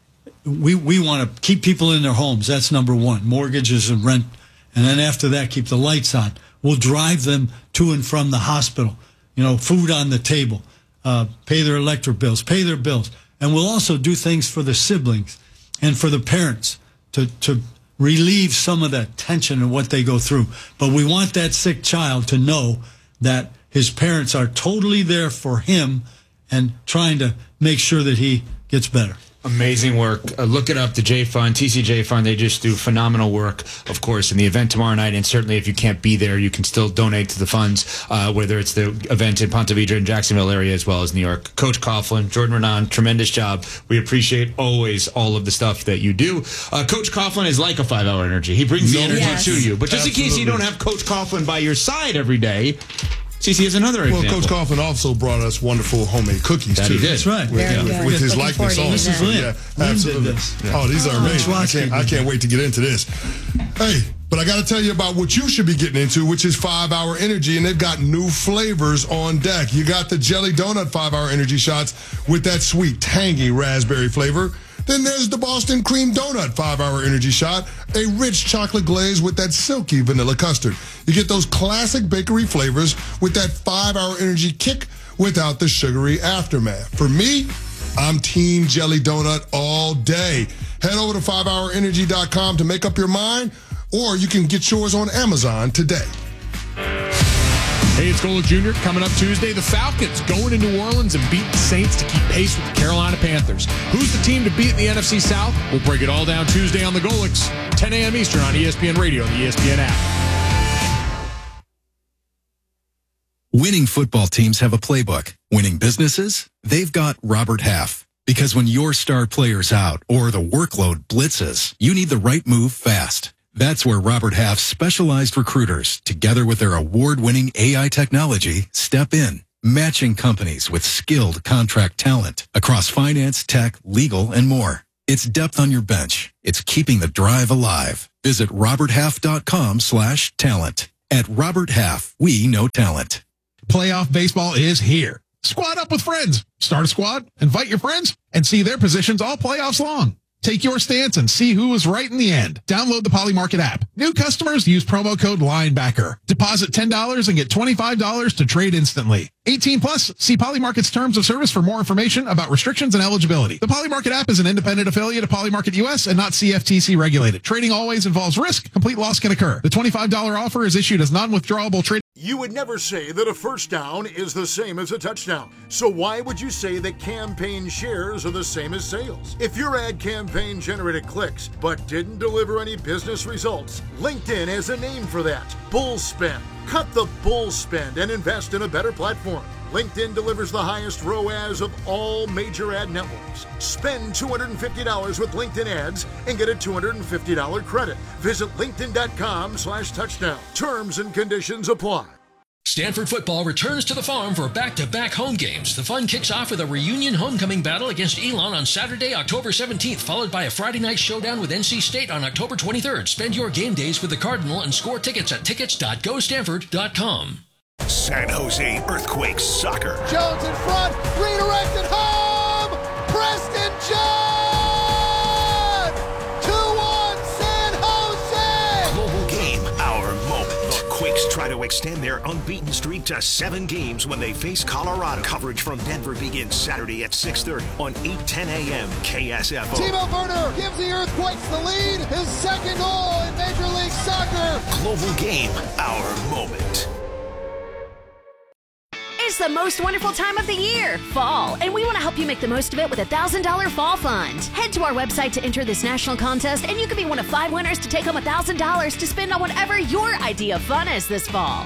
we we want to keep people in their homes. That's number one, mortgages and rent. And then after that, keep the lights on. We'll drive them to and from the hospital, you know, food on the table, uh, pay their electric bills, pay their bills. And we'll also do things for the siblings and for the parents to to relieve some of that tension and what they go through. But we want that sick child to know that his parents are totally there for him and trying to make sure that he gets better. Amazing work. Uh, look it up, the J Fund, T C J Fund. They just do phenomenal work, of course, in the event tomorrow night. And certainly if you can't be there, you can still donate to the funds, uh, whether it's the event in Ponte Vedra and Jacksonville area as well as New York. Coach Coughlin, Jordan Renan, tremendous job. We appreciate always all of the stuff that you do. Uh, Coach Coughlin is like a five-hour energy. He brings the energy Yes. to you. But just Absolutely. in case you don't have Coach Coughlin by your side every day, C C is another Well, example. Coach Coughlin also brought us wonderful homemade cookies, That too. he did. That's right. With, Very yeah, good. with his Looking likeness forward on to it. using that. Yeah, Lynn absolutely. did this. Oh, these are amazing. I can't, I can't wait to get into this. Hey, but I got to tell you about what you should be getting into, which is five-hour Energy, and they've got new flavors on deck. You got the Jelly Donut five-hour Energy shots with that sweet, tangy raspberry flavor. Then there's the Boston Cream Donut five-hour Energy shot, a rich chocolate glaze with that silky vanilla custard. You get those classic bakery flavors with that five-hour Energy kick without the sugary aftermath. For me, I'm Team Jelly Donut all day. Head over to five hour energy dot com to make up your mind, or you can get yours on Amazon today. Hey, it's Golic Junior Coming up Tuesday, the Falcons going to New Orleans and beat the Saints to keep pace with the Carolina Panthers. Who's the team to beat in the N F C South? We'll break it all down Tuesday on the Golics, ten a.m. Eastern on E S P N Radio and the E S P N app. Winning football teams have a playbook. Winning businesses? They've got Robert Half. Because when your star player's out or the workload blitzes, you need the right move fast. That's where Robert Half's specialized recruiters, together with their award-winning A I technology, step in, matching companies with skilled contract talent across finance, tech, legal, and more. It's depth on your bench. It's keeping the drive alive. Visit roberthalf.com slash talent. At Robert Half, we know talent. Playoff baseball is here. Squad up with friends. Start a squad, invite your friends, and see their positions all playoffs long. Take your stance and see who was right in the end. Download the Polymarket app. New customers use promo code LINEBACKER. Deposit ten dollars and get twenty-five dollars to trade instantly. eighteen plus. See Polymarket's terms of service for more information about restrictions and eligibility. The Polymarket app is an independent affiliate of Polymarket U S and not C F T C regulated. Trading always involves risk. Complete loss can occur. The twenty-five dollars offer is issued as non-withdrawable trading. You would never say that a first down is the same as a touchdown. So why would you say that campaign shares are the same as sales? If your ad campaign generated clicks but didn't deliver any business results, LinkedIn has a name for that. Bull spend. Cut the bull spend and invest in a better platform. LinkedIn delivers the highest R O A S of all major ad networks. Spend two hundred fifty dollars with LinkedIn ads and get a two hundred fifty dollars credit. Visit linkedin.com slash touchdown. Terms and conditions apply. Stanford football returns to the Farm for back-to-back home games. The fun kicks off with a reunion homecoming battle against Elon on Saturday, October seventeenth, followed by a Friday night showdown with N C State on October twenty-third. Spend your game days with the Cardinal and score tickets at tickets dot go stanford dot com. San Jose Earthquakes soccer. Jones in front, redirected home! Preston John! two one San Jose! Global game, our moment. The Quakes try to extend their unbeaten streak to seven games when they face Colorado. Coverage from Denver begins Saturday at six thirty on eight ten a.m. K S F O. Timo Werner gives the Earthquakes the lead. His second goal in Major League Soccer. Global game, our moment. It's the most wonderful time of the year, fall, and we want to help you make the most of it with a one thousand dollars Fall Fund. Head to our website to enter this national contest, and you could be one of five winners to take home one thousand dollars to spend on whatever your idea of fun is this fall.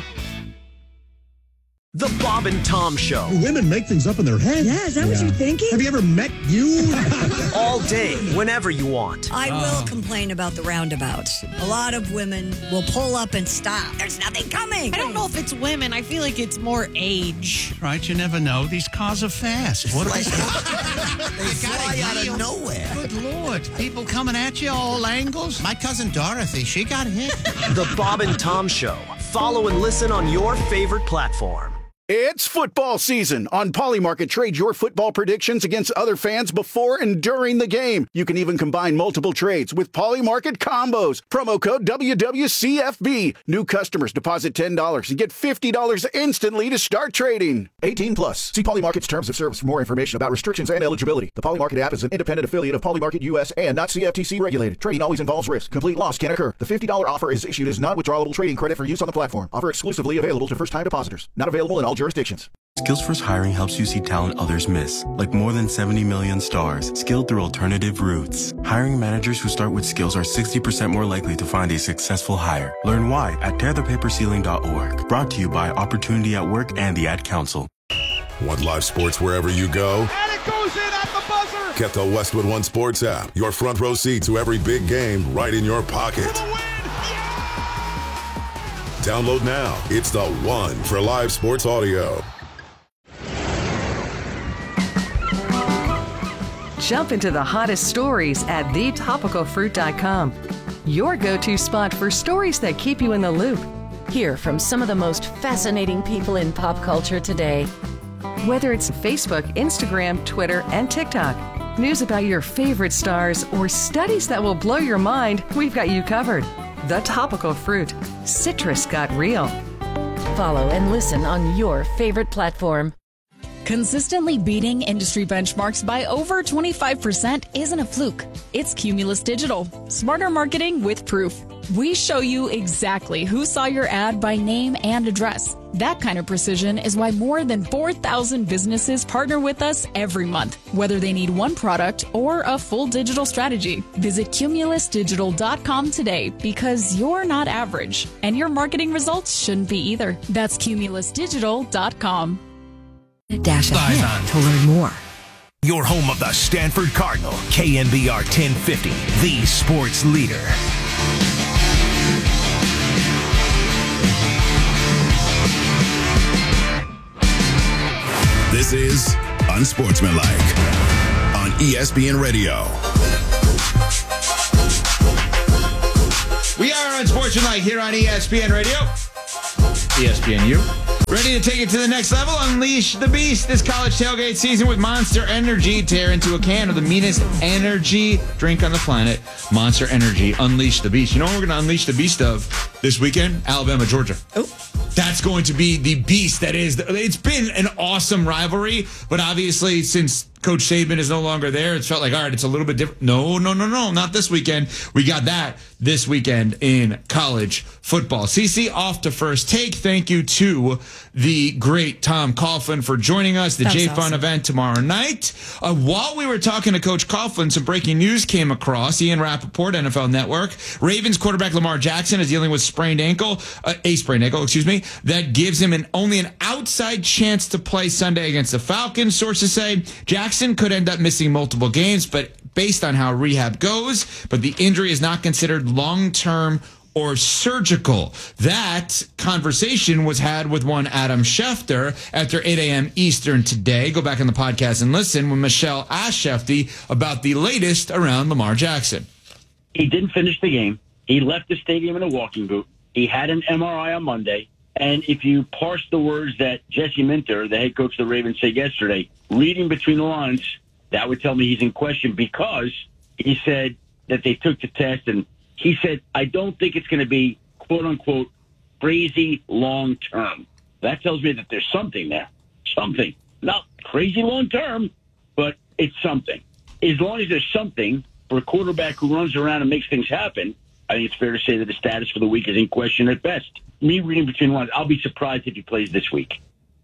The Bob and Tom Show. Women make things up in their head. Yeah, is that yeah. what you're thinking? Have you ever met you? All day, whenever you want. I uh. will complain about the roundabouts. A lot of women will pull up and stop. There's nothing coming. I don't know if it's women. I feel like it's more age. Right, you never know. These cars are fast. What are they? They fly out of nowhere. Good Lord. People coming at you all angles. My cousin Dorothy, she got hit. The Bob and Tom Show. Follow and listen on your favorite platform. It's football season. On Polymarket, trade your football predictions against other fans before and during the game. You can even combine multiple trades with Polymarket combos. Promo code W W C F B. New customers deposit ten dollars and get fifty dollars instantly to start trading. eighteen plus. See Polymarket's terms of service for more information about restrictions and eligibility. The Polymarket app is an independent affiliate of Polymarket U S and not C F T C regulated. Trading always involves risk. Complete loss can occur. The fifty dollars offer is issued as non-withdrawable trading credit for use on the platform. Offer exclusively available to first-time depositors. Not available in all jurisdictions. Skillsforce Hiring helps you see talent others miss, like more than seventy million stars, skilled through alternative routes. Hiring managers who start with skills are sixty percent more likely to find a successful hire. Learn why at tear the paper ceiling dot org. Brought to you by Opportunity at Work and the Ad Council. Want live sports wherever you go? And it goes in at the buzzer! Get the Westwood One Sports app. Your front row seat to every big game right in your pocket. Download now. It's the one for live sports audio. Jump into the hottest stories at the topical fruit dot com. Your go-to spot for stories that keep you in the loop. Hear from some of the most fascinating people in pop culture today. Whether it's Facebook, Instagram, Twitter, and TikTok, news about your favorite stars, or studies that will blow your mind, we've got you covered. The Topical Fruit. Citrus got real. Follow and listen on your favorite platform. Consistently beating industry benchmarks by over twenty-five percent isn't a fluke. It's Cumulus Digital. Smarter marketing with proof. We show you exactly who saw your ad by name and address. That kind of precision is why more than four thousand businesses partner with us every month, whether they need one product or a full digital strategy. Visit cumulus digital dot com today because you're not average, and your marketing results shouldn't be either. That's cumulus digital dot com. Dash ahead to learn more. Your home of the Stanford Cardinal, K N B R ten fifty, the sports leader. This is Unsportsmanlike on E S P N Radio. We are Unsportsmanlike here on E S P N Radio. E S P N U. Ready to take it to the next level? Unleash the beast this college tailgate season with Monster Energy. Tear into a can of the meanest energy drink on the planet. Monster Energy. Unleash the beast. You know what we're going to unleash the beast of this weekend? Alabama, Georgia. Oh. That's going to be the beast that is. It's been an awesome rivalry, but obviously since Coach Saban is no longer there, it's felt like, all right, it's a little bit different. No, no, no, no, not this weekend. We got that this weekend in college football. Cece, off to First Take. Thank you to the great Tom Coughlin for joining us. The J-Fun awesome. event tomorrow night. Uh, while we were talking to Coach Coughlin, some breaking news came across. Ian Rappaport, N F L Network. Ravens quarterback Lamar Jackson is dealing with sprained ankle, uh, a sprained ankle, excuse me. That gives him an only an outside chance to play Sunday against the Falcons. Sources say Jackson could end up missing multiple games, but based on how rehab goes, but the injury is not considered long-term or surgical. That conversation was had with one Adam Schefter after eight a.m. Eastern today. Go back in the podcast and listen when Michelle asked Schefter about the latest around Lamar Jackson. He didn't finish the game. He left the stadium in a walking boot. He had an M R I on Monday. And if you parse the words that Jesse Minter, the head coach of the Ravens, said yesterday, reading between the lines, that would tell me he's in question because he said that they took the test and he said, I don't think it's going to be, quote unquote, crazy long term. That tells me that there's something there. Something. Not crazy long term, but it's something. As long as there's something for a quarterback who runs around and makes things happen, I think it's fair to say that the status for the week is in question at best. Me reading between lines, I'll be surprised if he plays this week.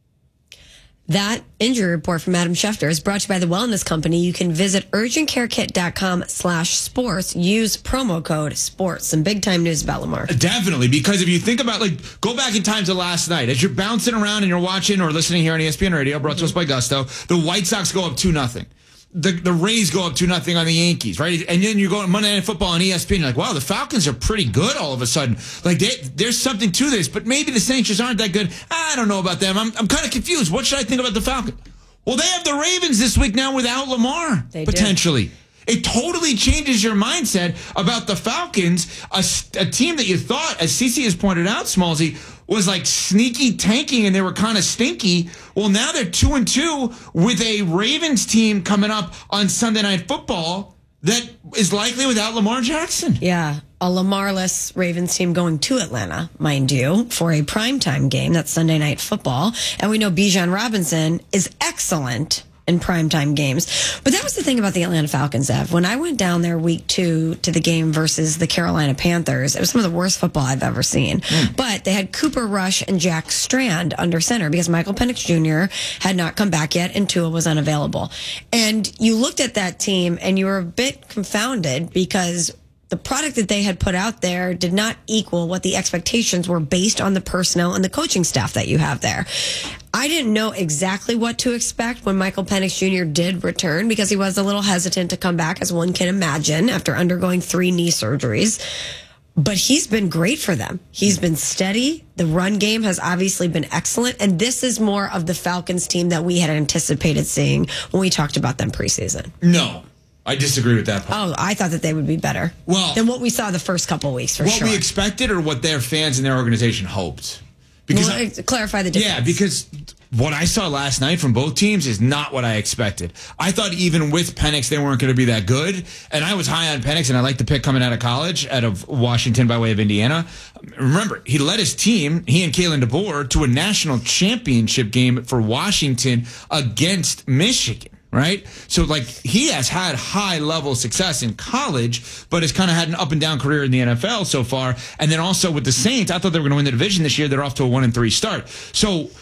That injury report from Adam Schefter is brought to you by the Wellness Company. You can visit urgentcarekit.com slash sports. Use promo code sports. Some big time news about Lamar. Definitely, because if you think about, like, go back in time to last night. As you're bouncing around and you're watching or listening here on E S P N Radio, brought to us by Gusto, the White Sox go up two nothing. The the Rays go up two nothing on the Yankees, right? And then you go to Monday Night Football on E S P N, you're like, wow, the Falcons are pretty good all of a sudden. Like, they, there's something to this, but maybe the Saints just aren't that good. I don't know about them. I'm I'm kind of confused. What should I think about the Falcons? Well, they have the Ravens this week now without Lamar, they potentially. Do. It totally changes your mindset about the Falcons, a, a team that you thought, as Cece has pointed out, Smallsy, was like sneaky tanking and they were kind of stinky. Well, now they're two and two with a Ravens team coming up on Sunday Night Football that is likely without Lamar Jackson. Yeah, a Lamar-less Ravens team going to Atlanta, mind you, for a primetime game. That's Sunday Night Football. And we know Bijan Robinson is excellent in primetime games. But that was the thing about the Atlanta Falcons, Ev. When I went down there week two to the game versus the Carolina Panthers, it was some of the worst football I've ever seen. Mm. But they had Cooper Rush and Jack Strand under center because Michael Penix Junior had not come back yet and Tua was unavailable. And you looked at that team and you were a bit confounded because the product that they had put out there did not equal what the expectations were based on the personnel and the coaching staff that you have there. I didn't know exactly what to expect when Michael Penix Junior did return because he was a little hesitant to come back, as one can imagine, after undergoing three knee surgeries. But he's been great for them. He's been steady. The run game has obviously been excellent. And this is more of the Falcons team that we had anticipated seeing when we talked about them preseason. No. I disagree with that part. Oh, I thought that they would be better well, than what we saw the first couple of weeks, for what sure. What we expected or what their fans and their organization hoped? Because well, I, clarify the difference. Yeah, because what I saw last night from both teams is not what I expected. I thought even with Penix, they weren't going to be that good. And I was high on Penix, and I liked the pick coming out of college, out of Washington by way of Indiana. Remember, he led his team, he and Kalen DeBoer, to a national championship game for Washington against Michigan. Right? So, like, he has had high-level success in college, but has kind of had an up-and-down career in the N F L so far. And then also with the Saints, I thought they were going to win the division this year. They're off to a one and three start. So,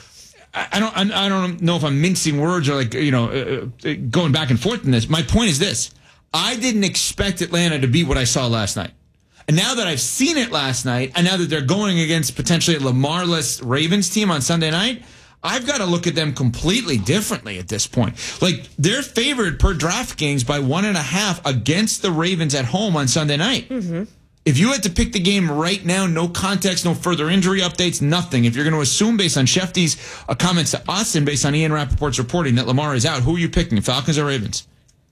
I don't I don't know if I'm mincing words or, like, you know, uh, going back and forth in this. My point is this. I didn't expect Atlanta to beat what I saw last night. And now that I've seen it last night, and now that they're going against potentially a Lamar-less Ravens team on Sunday night, I've got to look at them completely differently at this point. Like, they're favored per DraftKings by one and a half against the Ravens at home on Sunday night. Mm-hmm. If you had to pick the game right now, no context, no further injury updates, nothing. If you're going to assume based on Shefty's uh, comments to us and based on Ian Rappaport's reporting that Lamar is out, who are you picking, Falcons or Ravens?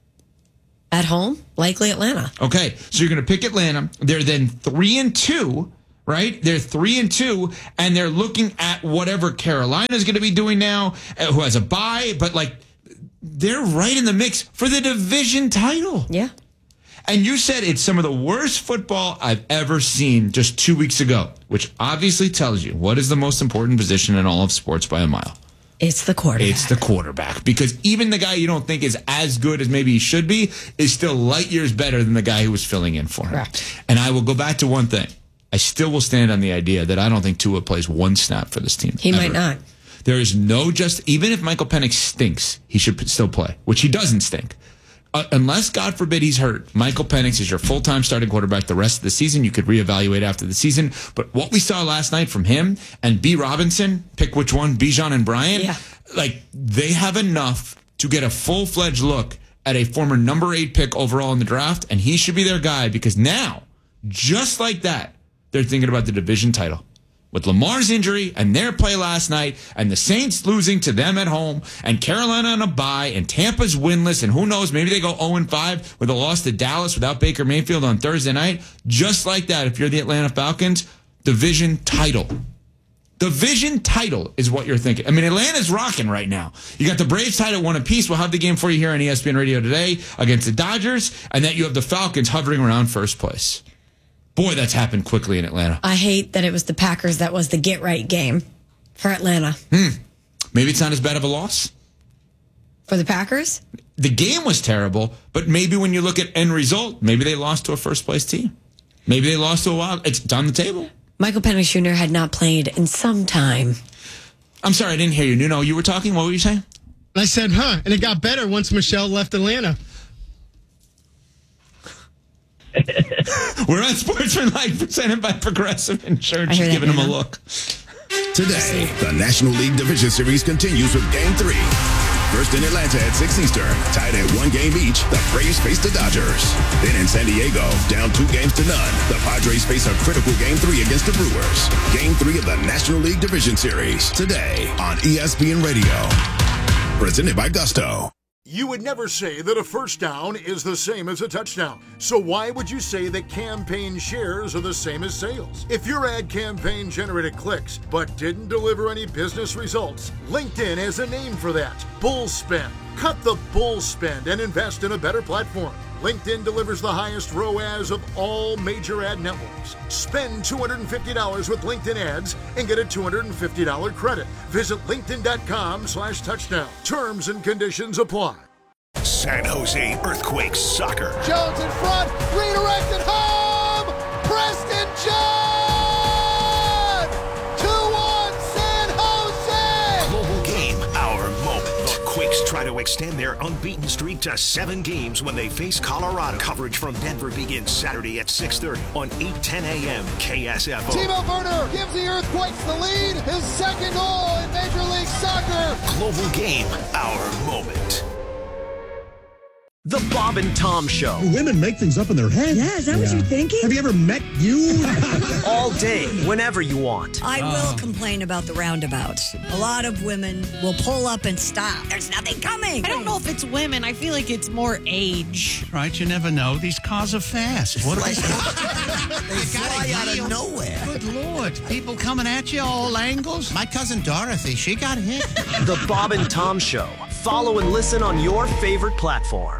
At home, likely Atlanta. Okay, so you're going to pick Atlanta. They're then three and two, right? They're three and two, and they're looking at whatever Carolina's going to be doing now, uh, who has a bye, but like they're right in the mix for the division title. Yeah. And you said it's some of the worst football I've ever seen just two weeks ago, which obviously tells you what is the most important position in all of sports by a mile. It's the quarterback. It's the quarterback. Because even the guy you don't think is as good as maybe he should be is still light years better than the guy who was filling in for him. Correct. And I will go back to one thing. I still will stand on the idea that I don't think Tua plays one snap for this team. He ever. might not. There is no just, even if Michael Penix stinks, he should still play, which he doesn't stink. Uh, unless, God forbid, he's hurt, Michael Penix is your full-time starting quarterback the rest of the season. You could reevaluate after the season. But what we saw last night from him and B. Robinson, pick which one, Bijan and Bryant, yeah. like they have enough to get a full-fledged look at a former number eight pick overall in the draft, and he should be their guy because now, just like that, they're thinking about the division title. With Lamar's injury and their play last night and the Saints losing to them at home and Carolina on a bye and Tampa's winless and who knows, maybe they go oh and five with a loss to Dallas without Baker Mayfield on Thursday night. Just like that, if you're the Atlanta Falcons, division title. Division title is what you're thinking. I mean, Atlanta's rocking right now. You got the Braves tied at one apiece. We'll have the game for you here on E S P N Radio today against the Dodgers. And then you have the Falcons hovering around first place. Boy, that's happened quickly in Atlanta. I hate that it was the Packers that was the get-right game for Atlanta. Hmm. Maybe it's not as bad of a loss. For the Packers? The game was terrible, but maybe when you look at end result, maybe they lost to a first-place team. Maybe they lost to a wild. It's on the table. Michael Penix Junior had not played in some time. I'm sorry, I didn't hear you. Nuno, you were talking? What were you saying? I said, huh, and it got better once Michelle left Atlanta. We're on Sportsmanlike, presented by Progressive Insurance. Just giving him a look. Today, the National League Division Series continues with Game three. First in Atlanta at six Eastern, tied at one game each, the Braves face the Dodgers. Then in San Diego, down two games to none, the Padres face a critical Game three against the Brewers. Game three of the National League Division Series, today on E S P N Radio. Presented by Gusto. You would never say that a first down is the same as a touchdown. So why would you say that campaign shares are the same as sales? If your ad campaign generated clicks but didn't deliver any business results, LinkedIn has a name for that. Bull spend. Cut the bull spend and invest in a better platform. LinkedIn delivers the highest R O A S of all major ad networks. Spend two hundred fifty dollars with LinkedIn ads and get a two hundred fifty dollars credit. Visit linkedin.com slash touchdown. Terms and conditions apply. San Jose Earthquakes soccer. Jones in front, redirected home! Preston John! two one San Jose! Global game, our moment. The Quakes try to extend their unbeaten streak to seven games when they face Colorado. Coverage from Denver begins Saturday at six thirty on eight ten a.m. K S F O. Timo Werner gives the Earthquakes the lead. His second goal in Major League Soccer. Global game, our moment. The Bob and Tom Show. Women make things up in their head. Yeah, is that what you're thinking? Have you ever met you? All day, whenever you want. I will complain about the roundabout. A lot of women will pull up and stop. There's nothing coming. I don't know if it's women. I feel like it's more age. Right, you never know. These cars are fast. What are they? They fly out of nowhere. Good Lord. People coming at you all angles. My cousin Dorothy, she got hit. The Bob and Tom Show. Follow and listen on your favorite platform.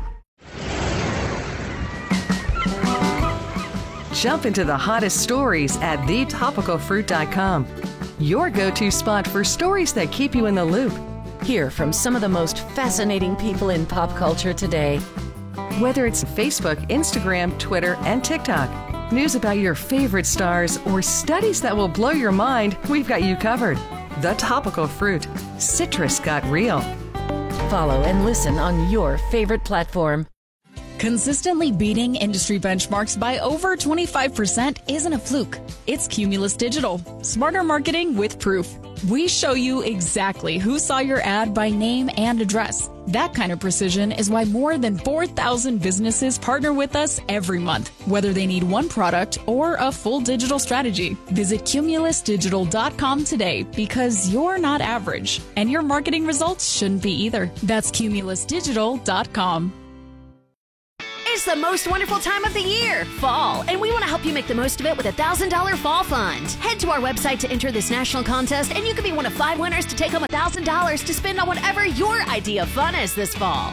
Jump into the hottest stories at the topical fruit dot com. Your go-to spot for stories that keep you in the loop. Hear from some of the most fascinating people in pop culture today. Whether it's Facebook, Instagram, Twitter, and TikTok, news about your favorite stars, or studies that will blow your mind, we've got you covered. The Topical Fruit. Citrus got real. Follow and listen on your favorite platform. Consistently beating industry benchmarks by over twenty-five percent isn't a fluke. It's Cumulus Digital. Smarter marketing with proof. We show you exactly who saw your ad by name and address. That kind of precision is why more than four thousand businesses partner with us every month, whether they need one product or a full digital strategy. Visit cumulus digital dot com today because you're not average, and your marketing results shouldn't be either. That's cumulus digital dot com. It's the most wonderful time of the year, fall, and we want to help you make the most of it with a one thousand dollars fall fund. Head to our website to enter this national contest, and you could be one of five winners to take home one thousand dollars to spend on whatever your idea of fun is this fall.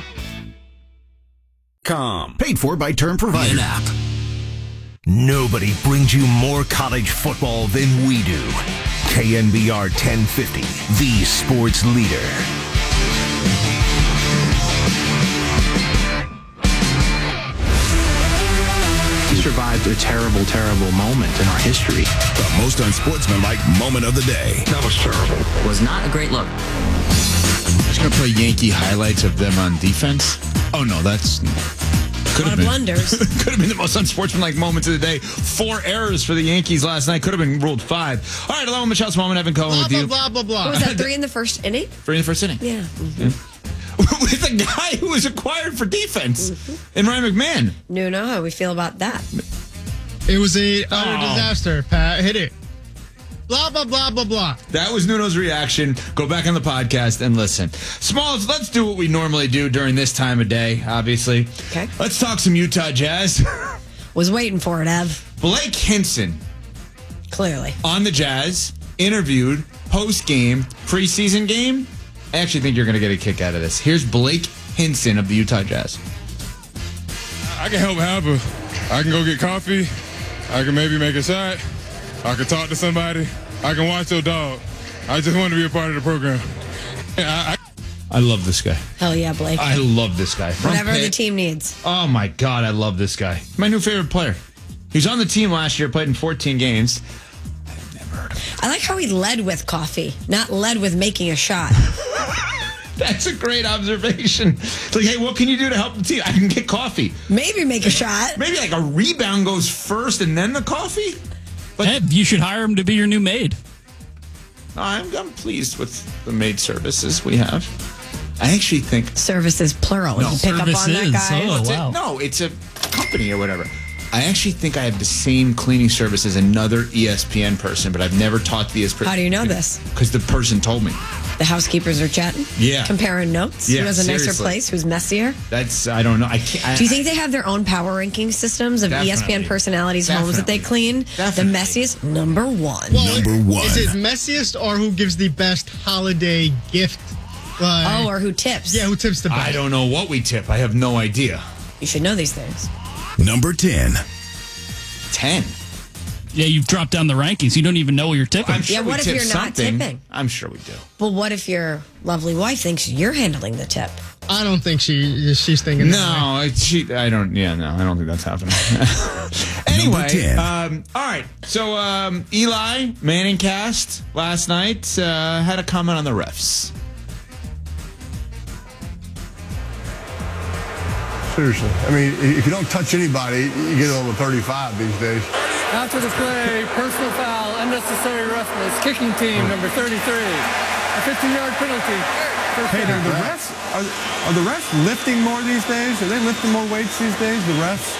Com. Paid for by Term Provider. app. Nobody brings you more college football than we do. K N B R ten fifty, the sports leader. Survived a terrible, terrible moment in our history. The most unsportsmanlike moment of the day. That was terrible. Was not a great look. Just gonna play Yankee highlights of them on defense. Oh no, that's could A lot have of been blunders. could have been the most unsportsmanlike moments of the day. Four errors for the Yankees last night. Could have been ruled five. All right, hello, Michelle Smallman, Evan Cohen Blah, with blah, you. blah, blah, blah. What was that, three in the first inning? Three in the first inning. Yeah. Yeah. With a guy who was acquired for defense in Ryan McMahon. Nuno, how we feel about that? It was a utter Oh. disaster, Pat. Hit it. Blah, blah, blah, blah, blah. That was Nuno's reaction. Go back on the podcast and listen. Smalls, let's do what we normally do during this time of day, obviously. Okay. Let's talk some Utah Jazz. Was waiting for it, Ev. Blake Hinson Clearly. on the Jazz, interviewed post-game, preseason game. I actually think you're going to get a kick out of this. Here's Blake Hinson of the Utah Jazz. I can help happen. I can go get coffee. I can maybe make a shot. I can talk to somebody. I can watch your dog. I just want to be a part of the program. I, I, I love this guy. Hell yeah, Blake. I love this guy. From Whatever the Pitt. team needs. Oh, my God, I love this guy. My new favorite player. He was on the team last year, played in fourteen games. I like how he led with coffee, not led with making a shot. That's a great observation. It's like, hey, what can you do to help the team? I can get coffee. Maybe make a shot. Maybe like a rebound goes first and then the coffee? But Ed, you should hire him to be your new maid. I'm, I'm pleased with the maid services we have. I actually think... Services, plural. No, you pick up on that services. guy. Oh, it's a- wow. no, it's a company or whatever. I actually think I have the same cleaning service as another E S P N person, but I've never taught the E S P N. How do you know this? Because the person told me. The housekeepers are chatting? Yeah. Comparing notes? Yeah, Who has a nicer seriously. place? Who's messier? That's, I don't know. I can't. I, Do you think they have their own power ranking systems of E S P N Definitely. personalities' homes that they clean? Definitely. The messiest, number one. Well, Number one. Is it messiest or who gives the best holiday gift? Like, Oh, or who tips? yeah, who tips the best? I don't know what we tip. I have no idea. You should know these things. Number ten. ten. Yeah, you've dropped down the rankings. You don't even know what you're tipping. I'm sure Yeah, we what if tip you're not something. tipping? I'm sure we do. But what if your lovely wife thinks you're handling the tip? I don't think she she's thinking that way. No, it- she. I don't. Yeah, no, I don't think that's happening. anyway, ten. um, all right. So um, Eli Manning cast last night uh, had a comment on the refs. Seriously. I mean, if you don't touch anybody, you get over thirty-five these days. After the play, personal foul, unnecessary roughness, kicking team number thirty-three. A fifteen-yard penalty. First Hey, down. are the refs are, are the refs lifting more these days? Are they lifting more weights these days? The refs?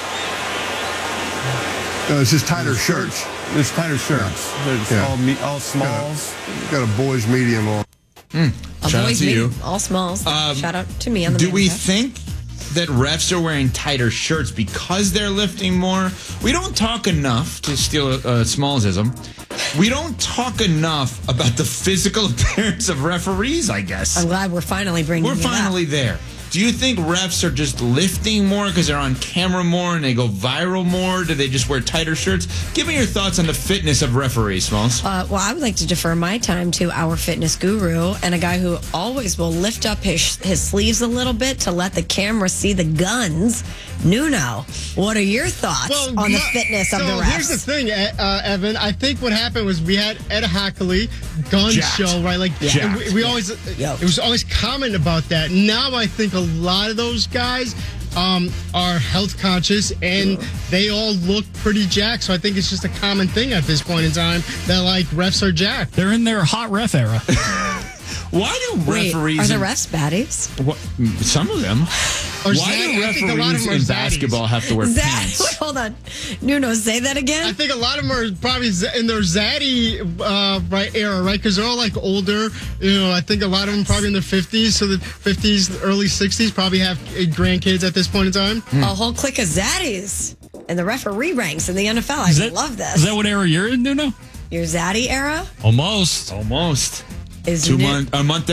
No, it's just tighter shirts. It's tighter shirts. They're just Yeah. all me, all smalls. Got a, got a boys medium on. A Shout out boys to meet you. all smalls. Um, Shout out to me on the Do main we cast. think that refs are wearing tighter shirts because they're lifting more? We don't talk enough, to steal a, a Smallsism, we don't talk enough about the physical appearance of referees, I guess. I'm glad we're finally bringing We're it up. finally there. Do you think refs are just lifting more because they're on camera more and they go viral more? Do they just wear tighter shirts? Give me your thoughts on the fitness of referees, Smalls. Uh, well, I would like to defer my time to our fitness guru and a guy who always will lift up his his sleeves a little bit to let the camera see the guns. Nuno, what are your thoughts Well, on the my- fitness of so the refs? here's the thing, uh, Evan. I think what happened was we had Ed Hockley, gun Jacked. show, right? Like Jacked. we, we always, Yo. it was always common about that. Now I think a lot of those guys um, are health conscious and they all look pretty jacked. So I think it's just a common thing at this point in time that like refs are jacked. They're in their hot ref era. Why do Wait, referees? are the in- refs baddies? What, some of them. Or Why zaddy- do I think a lot of referees them are in zaddies. basketball have to wear Zad- pants? Wait, hold on. Nuno, say that again. I think a lot of them are probably z- in their zaddy uh, right era, right? Because they're all like older. You know, I think a lot of them probably in their fifties, so the fifties, early sixties, probably have uh, grandkids at this point in time. A whole clique of zaddies in the referee ranks in the N F L. I Is that- love this. Is that what era you're in, Nuno? Your zaddy era Almost. Almost. is Two new- month, a month